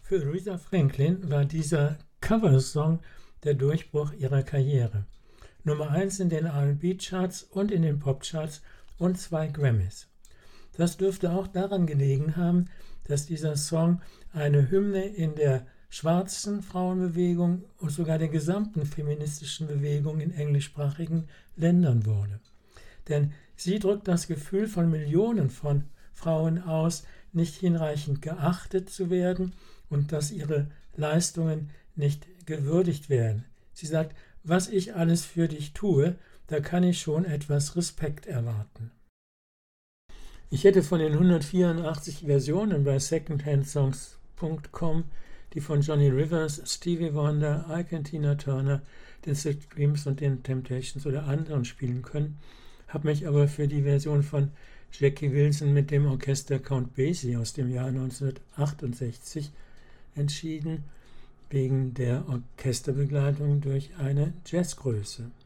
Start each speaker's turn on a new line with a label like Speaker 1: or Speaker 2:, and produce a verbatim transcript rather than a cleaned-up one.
Speaker 1: Für Aretha Franklin war dieser Coversong der Durchbruch ihrer Karriere. Nummer eins in den R and B-Charts und in den Pop-Charts und zwei Grammys. Das dürfte auch daran gelegen haben, dass dieser Song eine Hymne in der schwarzen Frauenbewegung und sogar der gesamten feministischen Bewegung in englischsprachigen Ländern wurde. Denn sie drückt das Gefühl von Millionen von Frauen aus, nicht hinreichend geachtet zu werden und dass ihre Leistungen nicht gewürdigt werden. Sie sagt, was ich alles für dich tue, da kann ich schon etwas Respekt erwarten. Ich hätte von den hundertvierundachtzig Versionen bei secondhandsongs punkt com, die von Johnny Rivers, Stevie Wonder, Ike und Tina Turner, den Supremes und den Temptations oder anderen spielen können, habe mich aber für die Version von Jackie Wilson mit dem Orchester Count Basie aus dem Jahr neunzehnhundertachtundsechzig entschieden, wegen der Orchesterbegleitung durch eine Jazzgröße.